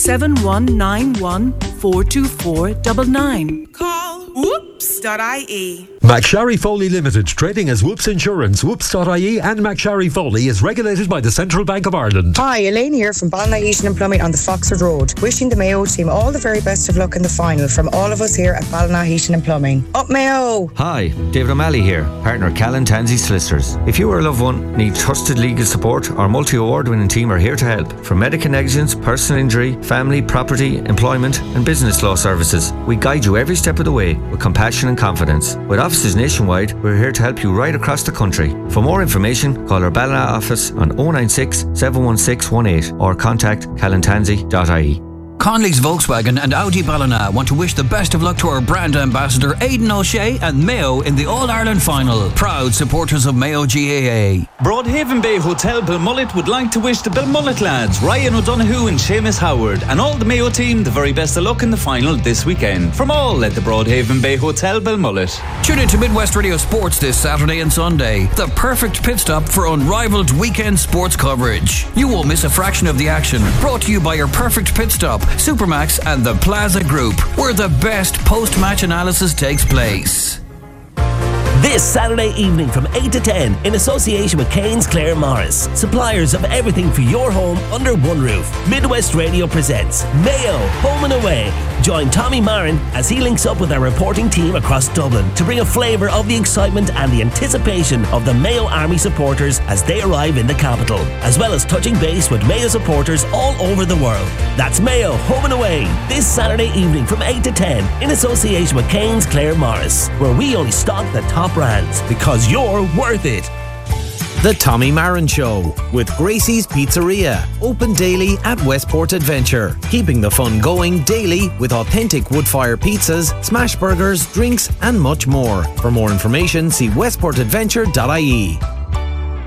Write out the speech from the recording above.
07191 424 99. Call whoops.ie. McSharry Foley Limited, trading as Whoops Insurance, whoops.ie and McSharry Foley is regulated by the Central Bank of Ireland. Hi, Elaine here from Ballina Heating and Plumbing on the Foxford Road. Wishing the Mayo team all the very best of luck in the final from all of us here at Ballina Heating and Plumbing. Up Mayo! Hi, David O'Malley here, partner Callan Tansey Solicitors. If you or a loved one need trusted legal support, our multi-award-winning team are here to help. From medical negligence, personal injury, family, property, employment and business law services, we guide you every step of the way with compassion and confidence. With offices nationwide, we're here to help you right across the country. For more information, call our Ballina office on 096 716 18 or contact callantansey.ie. Conley's Volkswagen and Audi Ballina want to wish the best of luck to our brand ambassador Aidan O'Shea and Mayo in the All-Ireland final. Proud supporters of Mayo GAA. Broadhaven Bay Hotel Belmullet would like to wish the Belmullet lads, Ryan O'Donoghue and Seamus Howard, and all the Mayo team the very best of luck in the final this weekend. From all at the Broadhaven Bay Hotel Belmullet. Tune in to Midwest Radio Sports this Saturday and Sunday. The perfect pit stop for unrivaled weekend sports coverage. You won't miss a fraction of the action. Brought to you by your perfect pit stop, Supermax and the Plaza Group, where the best post-match analysis takes place. This Saturday evening from 8 to 10 in association with Kane's Clare Morris, suppliers of everything for your home under one roof. Midwest Radio presents Mayo Home and Away. Join Tommy Marin as he links up with our reporting team across Dublin to bring a flavour of the excitement and the anticipation of the Mayo Army supporters as they arrive in the capital, as well as touching base with Mayo supporters all over the world. That's Mayo Home and Away this Saturday evening from 8 to 10 in association with Kane's Clare Morris, where we only stock the top brands because you're worth it. The Tommy Marin Show with Gracie's Pizzeria, open daily at Westport Adventure, keeping the fun going daily with authentic wood-fire pizzas, smash burgers, drinks and much more. For more information, see westportadventure.ie.